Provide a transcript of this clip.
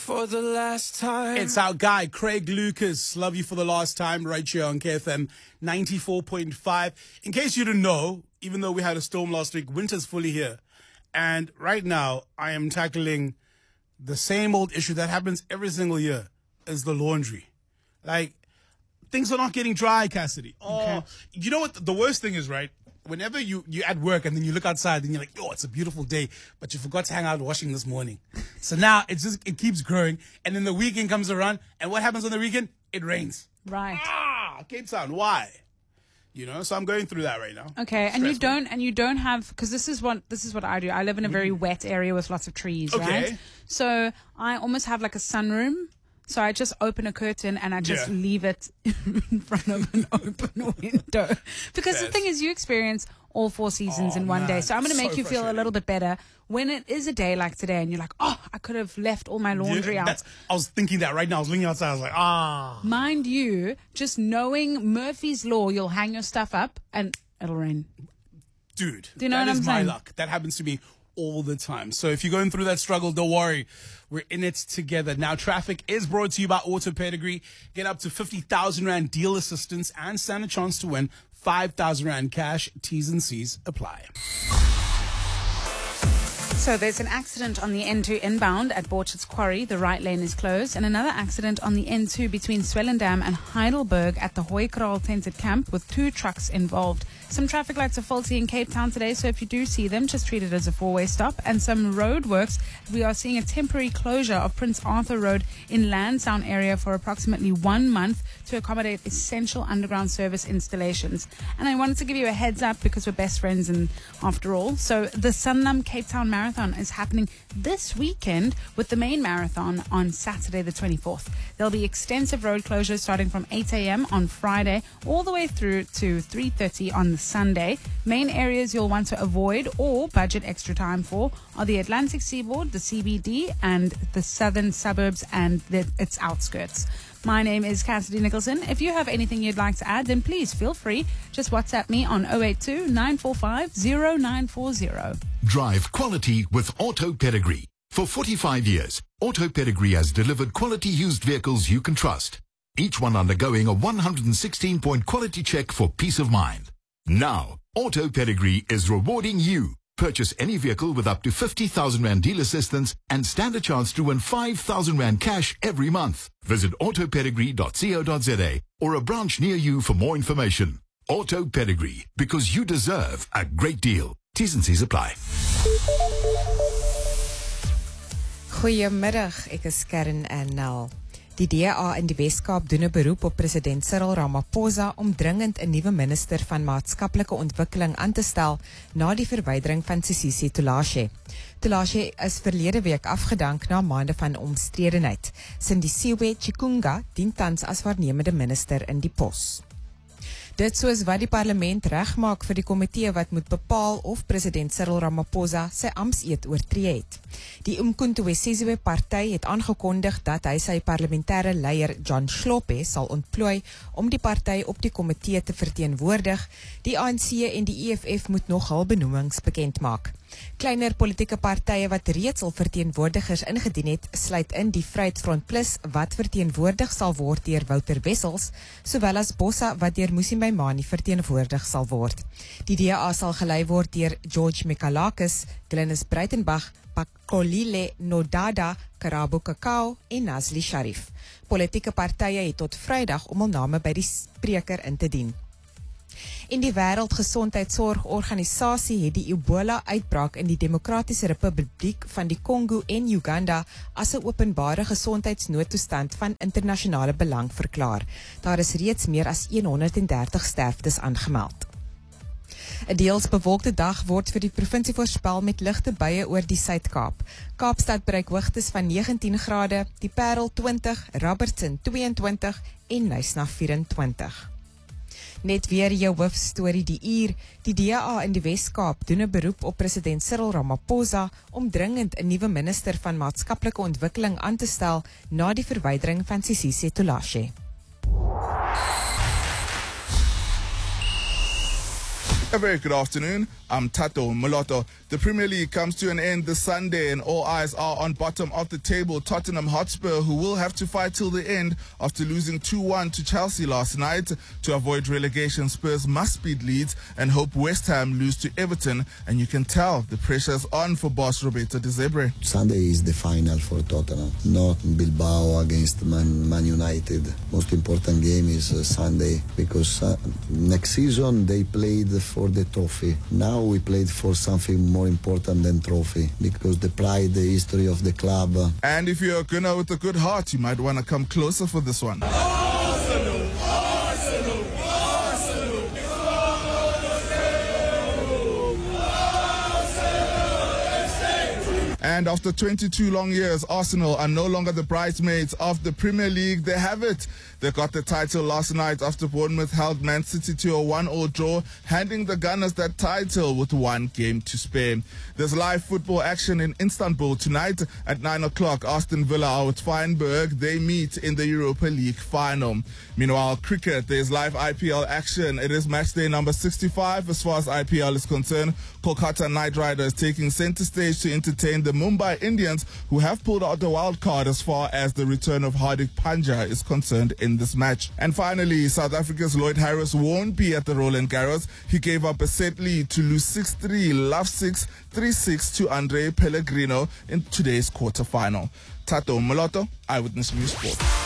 for the last time. It's our guy, Craig Lucas. Love you for the last time, right here on KFM 94.5. In case you didn't know, even though we had a storm last week, winter's fully here. And right now, I am tackling the same old issue that happens every single year, is the laundry. Like, things are not getting dry, Cassidy. Okay. You know what the worst thing is, right? Whenever you're at work and then you look outside and you're like, oh, it's a beautiful day, but you forgot to hang out washing this morning. So now it keeps growing. And then the weekend comes around, and what happens on the weekend? It rains. Right. Cape Town, why? You know, so I'm going through that right now. Okay, and you don't have, because this is what I do. I live in a very wet area with lots of trees, right? So I almost have like a sunroom. So I just open a curtain and I just leave it in front of an open window. Because the thing is, you experience all 4 seasons in one day. So I'm going to make you feel a little bit better when it is a day like today and you're like, oh, I could have left all my laundry out. I was thinking that right now. I was looking outside. I was like, Mind you, just knowing Murphy's Law, you'll hang your stuff up and it'll rain. Dude, do you know that what is I'm my saying? luck. That happens to me all the time. So if you're going through that struggle, don't worry. We're in it together. Now, traffic is brought to you by Auto Pedigree. Get up to 50,000 Rand deal assistance and stand a chance to win 5,000 Rand cash. T's and C's apply. So there's an accident on the N2 inbound at Borchards Quarry. The right lane is closed. And another accident on the N2 between Swellendam and Heidelberg at the Hooikraal tented camp with 2 trucks involved. Some traffic lights are faulty in Cape Town today, so if you do see them, just treat it as a 4-way stop. And some road works. We are seeing a temporary closure of Prince Arthur Road in Lansdowne area for approximately 1 month to accommodate essential underground service installations. And I wanted to give you a heads up because we're best friends and after all. So the Sanlam Cape Town Marathon is happening this weekend with the main marathon on Saturday the 24th. There'll be extensive road closures starting from 8 a.m. on Friday all the way through to 3:30 on the Sunday. Main areas you'll want to avoid or budget extra time for are the Atlantic Seaboard, the CBD, and the southern suburbs and its outskirts. My name is Cassidy Nicholson. If you have anything you'd like to add, then please feel free. Just WhatsApp me on 082-945-0940. Drive quality with Auto Pedigree. For 45 years, Auto Pedigree has delivered quality used vehicles you can trust. Each one undergoing a 116-point quality check for peace of mind. Now, Auto Pedigree is rewarding you. Purchase any vehicle with up to 50,000 Rand deal assistance and stand a chance to win 5,000 Rand cash every month. Visit autopedigree.co.za or a branch near you for more information. Auto Pedigree, because you deserve a great deal. T's and C's apply. Goeiemiddag, ek is Karen Nel. Die DA in die Weskaap doen 'n beroep op president Cyril Ramaphosa om dringend 'n nuwe minister van maatskaplike ontwikkeling aan te stel na die verwydering van Sisisi Tulashe. Tulashe is verlede week afgedank na maande van omstredenheid. Sindisiwe Chikunga dien tans as waarnemende minister in die pos. Dit soos wat die parlement regmaak vir die komitee wat moet bepaal of president Cyril Ramaphosa sy amptseed oortree het. Die Umkhonto weSizwe party het aangekondig dat hy sy parlementêre leier John Hlophe sal ontplooi om die party op die komitee te verteenwoordig. Die ANC en die EFF moet nog hul benoemings bekend maak. Kleiner politieke partye wat reeds al verteenwoordigers ingedien het, sluit in die Vryheidsfront Plus wat verteenwoordig sal word deur Wouter Wessels, sowel as Bossa wat deur Mmusi Maimane verteenwoordig sal word. Die DA sal gelei word deur George Mikalakis, Glenis Breitenbach, Pakolile Nodada, Karabo Kakao en Nazli Sharif. Politieke partye het tot Vrydag om hul name by die spreker in te dien. En die Wêreldgesondheidsorgorganisasie het die Ebola-uitbraak in die Demokratiese Republiek van die Kongo en Uganda as 'n openbare gesondheidsnoodtoestand van internasionale belang verklaar. Daar is reeds meer as 130 sterftes aangemeld. 'n Deels bewolkte dag word vir die provinsie voorspel met ligte buie oor die Suid-Kaap. Kaapstad bereik hoogtes van 19 grade, die Parel 20, Robertson 22 en Knysna 24. Net weer jou hoofstorie die uur. Die DA in die Weskaap doen 'n beroep op president Cyril Ramaphosa om dringend 'n nuwe minister van maatskaplike ontwikkeling aan te stel na die verwydering van Sisisi Tulashe. A very good afternoon. I'm Tato Moloto. The Premier League comes to an end this Sunday and all eyes are on bottom of the table Tottenham Hotspur, who will have to fight till the end after losing 2-1 to Chelsea last night. To avoid relegation, Spurs must beat Leeds and hope West Ham lose to Everton, and you can tell the pressure's on for boss Roberto De Zerbi. Sunday is the final for Tottenham, not Bilbao against Man United. Most important game is Sunday because next season they played for the trophy. Now we played for something more important than trophy because the pride, the history of the club. And if you're a Gunner with a good heart, you might want to come closer for this one. Arsenal, Arsenal, Arsenal. And after 22 long years, Arsenal are no longer the bridesmaids of the Premier League. They have it. They got the title last night after Bournemouth held Man City to a 1-1 draw, handing the Gunners that title with one game to spare. There's live football action in Istanbul tonight at 9 o'clock. Aston Villa are with Feyenoord. They meet in the Europa League final. Meanwhile, cricket, there's live IPL action. It is match day number 65 as far as IPL is concerned. Kolkata Knight Riders taking center stage to entertain the Mumbai Indians, who have pulled out the wild card as far as the return of Hardik Pandya is concerned in this match. And finally, South Africa's Lloyd Harris won't be at the Roland Garros. He gave up a set lead to lose 6-3, love 6, 3-6 to Andre Pellegrino in today's quarterfinal. Tato Moloto, Eyewitness News Sport.